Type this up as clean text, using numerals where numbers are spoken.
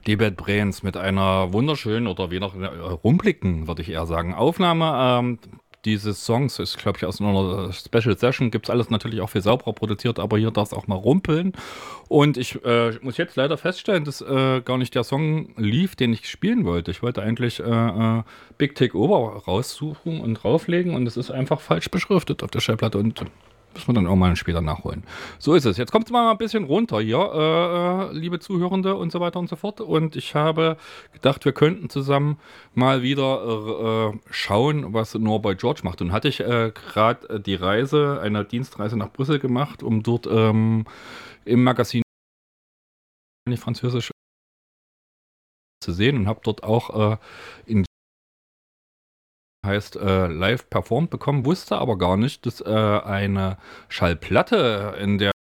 Die Bad Brains mit einer wunderschönen oder wieder rumpligen, würde ich eher sagen, Aufnahme dieses Songs ist, glaube ich, aus einer Special Session. Gibt es alles natürlich auch viel sauberer produziert, aber hier darf es auch mal rumpeln. Und ich muss jetzt leider feststellen, dass gar nicht der Song lief, den ich spielen wollte. Ich wollte eigentlich Big Take Over raussuchen und drauflegen und es ist einfach falsch beschriftet auf der Schallplatte und müssen wir dann irgendwann später nachholen. So ist es. Jetzt kommt es mal ein bisschen runter hier, liebe Zuhörende und so weiter und so fort. Und ich habe gedacht, wir könnten zusammen mal wieder schauen, was Norboy George macht. Und hatte ich gerade die Reise, eine Dienstreise nach Brüssel gemacht, um dort im Magazin nicht Französisch zu sehen und habe dort auch in heißt live performt bekommen, wusste aber gar nicht, dass eine Schallplatte in der